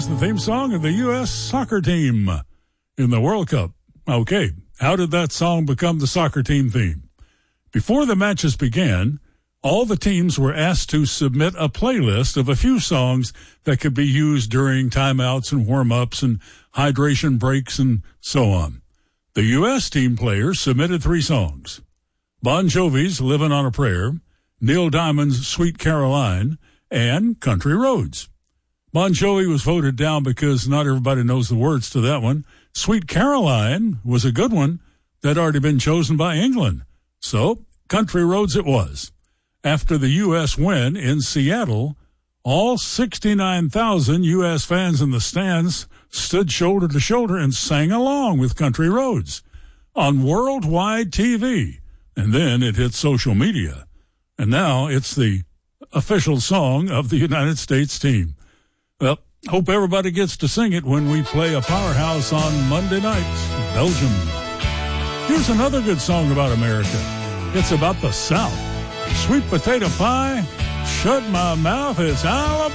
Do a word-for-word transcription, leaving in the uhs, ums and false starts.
was the theme song of the U S soccer team in the World Cup. Okay, how did that song become the soccer team theme? Before the matches began, all the teams were asked to submit a playlist of a few songs that could be used during timeouts and warm-ups and hydration breaks and so on. The U S team players submitted three songs: Bon Jovi's Livin' on a Prayer, Neil Diamond's Sweet Caroline, and Country Roads. Bon Jovi was voted down because not everybody knows the words to that one. Sweet Caroline was a good one that had already been chosen by England. So, Country Roads it was. After the U S win in Seattle, all sixty-nine thousand U S fans in the stands stood shoulder to shoulder and sang along with Country Roads on worldwide T V. And then it hit social media. And now it's the official song of the United States team. Well, hope everybody gets to sing it when we play a powerhouse on Monday night, Belgium. Here's another good song about America. It's about the South. Sweet potato pie, shut my mouth, it's Alabama.